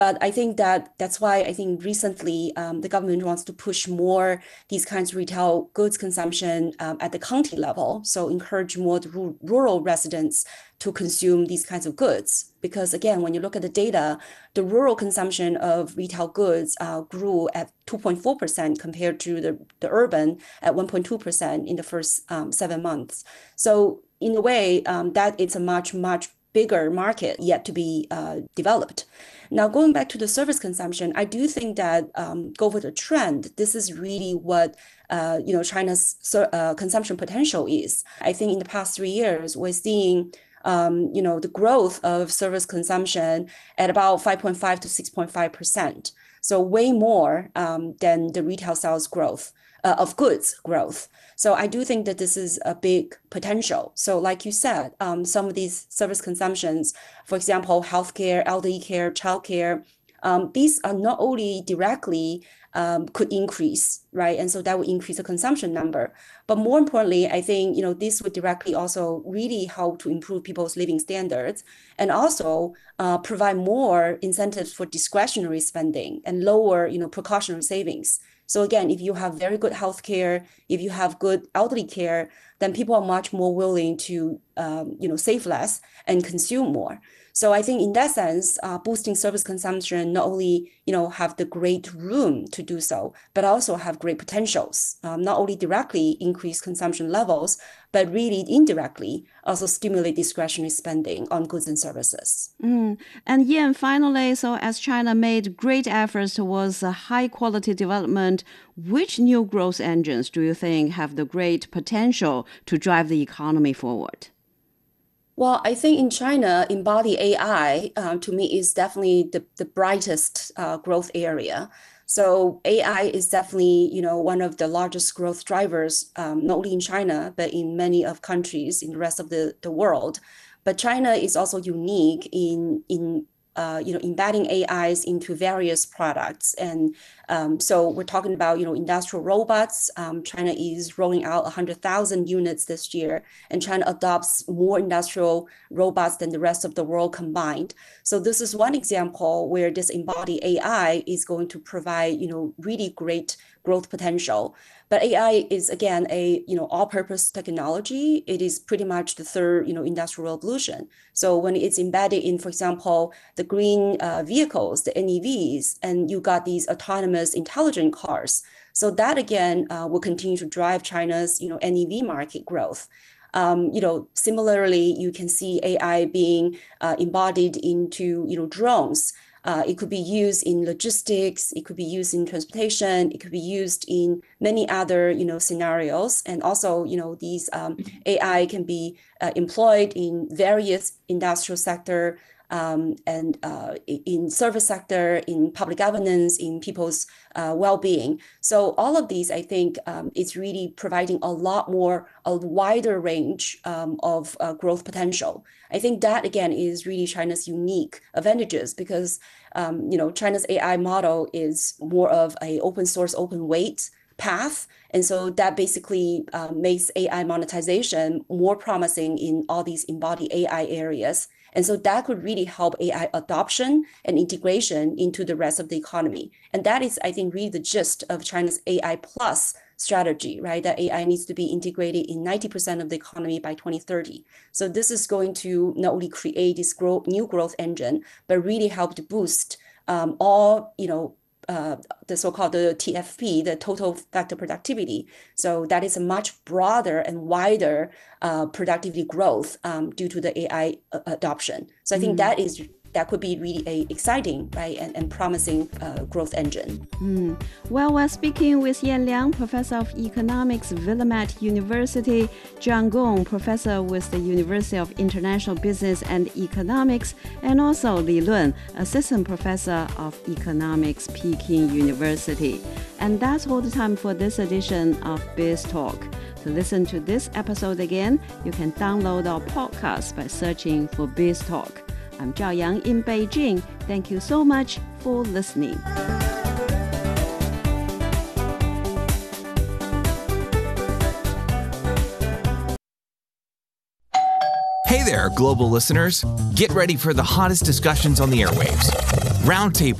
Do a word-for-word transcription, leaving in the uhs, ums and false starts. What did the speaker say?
But I think that that's why I think recently um, the government wants to push more these kinds of retail goods consumption um, at the county level. So encourage more the rural residents to consume these kinds of goods. Because again, when you look at the data, the rural consumption of retail goods uh, grew at two point four percent compared to the, the urban at one point two percent in the first um, seven months. So in a way, um, that it's a much, much bigger market yet to be uh, developed. Now, going back to the service consumption, I do think that um, go for the trend, this is really what uh, you know China's uh, consumption potential is. I think in the past three years, we're seeing um, you know the growth of service consumption at about five point five to six point five percent. So way more um, than the retail sales growth uh, of goods growth. So I do think that this is a big potential. So like you said, um, some of these service consumptions, for example, healthcare, elderly care, childcare, um, these are not only directly um, could increase, right? And so that would increase the consumption number. But more importantly, I think, you know, this would directly also really help to improve people's living standards and also uh, provide more incentives for discretionary spending and lower, you know, precautionary savings. So again, if you have very good healthcare, if you have good elderly care, then people are much more willing to, um, you know, save less and consume more. So I think in that sense, uh, boosting service consumption not only, you know, have the great room to do so, but also have great potentials, um, not only directly increase consumption levels, but really indirectly also stimulate discretionary spending on goods and services. Mm. And Yan, finally, so as China made great efforts towards a high quality development, which new growth engines do you think have the great potential to drive the economy forward? Well, I think in China, embodied A I, um, to me, is definitely the, the brightest uh, growth area. So A I is definitely, you know, one of the largest growth drivers, um, not only in China, but in many of countries in the rest of the, the world. But China is also unique in, in uh, you know, embedding A Is into various products. And um, so we're talking about, you know, industrial robots. Um, China is rolling out one hundred thousand units this year, and China adopts more industrial robots than the rest of the world combined. So this is one example where this embodied A I is going to provide, you know, really great growth potential. But A I is, again, a, you know, all-purpose technology. It is pretty much the third, you know, industrial revolution. So when it's embedded in, for example, the green uh, vehicles, the N E Vs, and you got these autonomous intelligent cars. So that, again, uh, will continue to drive China's, you know, N E V market growth. Um, you know, similarly, you can see A I being uh, embodied into, you know, drones. Uh, it could be used in logistics, it could be used in transportation, it could be used in many other, you know, scenarios. And also, you know, these um, A I can be uh, employed in various industrial sector um, and uh, in service sector, in public governance, in people's uh, well-being. So all of these, I think, um, is really providing a lot more, a wider range um, of uh, growth potential. I think that, again, is really China's unique advantages because, um, you know, China's A I model is more of a open source, open weight path. And so that basically uh, makes A I monetization more promising in all these embodied A I areas. And so that could really help A I adoption and integration into the rest of the economy. And that is, I think, really the gist of China's A I plus strategy, right? That A I needs to be integrated in ninety percent of the economy by twenty thirty. So this is going to not only create this growth, new growth engine, but really help to boost um, all, you know, uh, the so-called the T F P, the total factor productivity. So that is a much broader and wider uh, productivity growth um, due to the A I adoption. So I think mm. that is that could be really a exciting, right, and, and promising uh, growth engine. Mm. Well, we're speaking with Yan Liang, Professor of Economics, Willamette University, John Gong, Professor with the University of International Business and Economics, and also Li Lun, Assistant Professor of Economics, Peking University. And that's all the time for this edition of Biz Talk. To listen to this episode again, you can download our podcast by searching for Biz Talk. I'm Zhao Yang in Beijing. Thank you so much for listening. Hey there, global listeners. Get ready for the hottest discussions on the airwaves. Roundtable